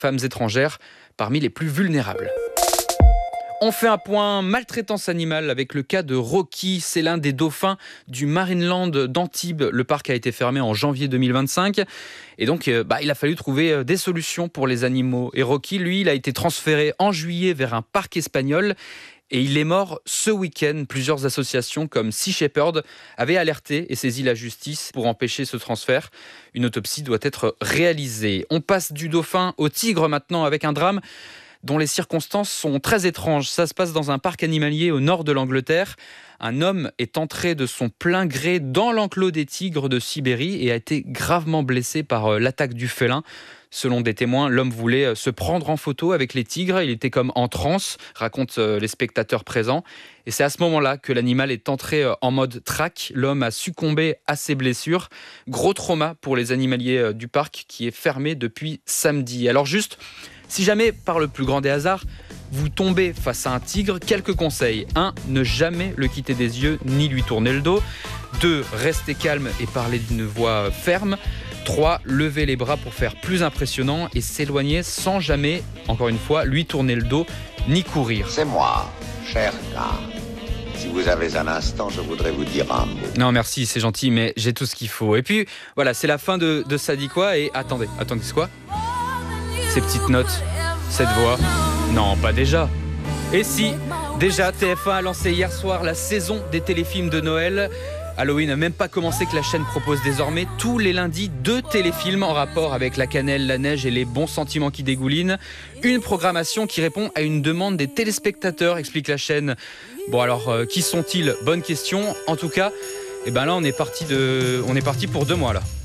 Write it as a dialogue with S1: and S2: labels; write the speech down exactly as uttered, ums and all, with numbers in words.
S1: femmes étrangères parmi les plus vulnérables. On fait un point maltraitance animale avec le cas de Rocky. C'est l'un des dauphins du Marineland d'Antibes. Le parc a été fermé en janvier deux mille vingt-cinq. Et donc, bah, il a fallu trouver des solutions pour les animaux. Et Rocky, lui, il a été transféré en juillet vers un parc espagnol. Et il est mort ce week-end. Plusieurs associations comme Sea Shepherd avaient alerté et saisi la justice pour empêcher ce transfert. Une autopsie doit être réalisée. On passe du dauphin au tigre maintenant avec un drame dont les circonstances sont très étranges. Ça se passe dans un parc animalier au nord de l'Angleterre. Un homme est entré de son plein gré dans l'enclos des tigres de Sibérie et a été gravement blessé par l'attaque du félin. Selon des témoins, l'homme voulait se prendre en photo avec les tigres. Il était comme en transe, racontent les spectateurs présents. Et c'est à ce moment-là que l'animal est entré en mode track. L'homme a succombé à ses blessures. Gros trauma pour les animaliers du parc qui est fermé depuis samedi. Alors juste, si jamais, par le plus grand des hasards, vous tombez face à un tigre, quelques conseils. un. Ne jamais le quitter des yeux ni lui tourner le dos. deux. Restez calme et parlez d'une voix ferme. trois. Levez les bras pour faire plus impressionnant et s'éloigner sans jamais, encore une fois, lui tourner le dos ni courir.
S2: C'est moi, cher gars. Si vous avez un instant, je voudrais vous dire un mot.
S1: Non, merci, c'est gentil, mais j'ai tout ce qu'il faut. Et puis, voilà, c'est la fin de, de Ça dit quoi. Et attendez, attendez, c'est quoi ? Ces petites notes, cette voix. Non, pas déjà. Et si, déjà, T F un a lancé hier soir la saison des téléfilms de Noël. Halloween n'a même pas commencé que la chaîne propose désormais tous les lundis deux téléfilms en rapport avec la cannelle, la neige et les bons sentiments qui dégoulinent. Une programmation qui répond à une demande des téléspectateurs, explique la chaîne. Bon alors, euh, qui sont-ils ? Bonne question. En tout cas, eh ben là, on est parti de, on est parti pour deux mois là.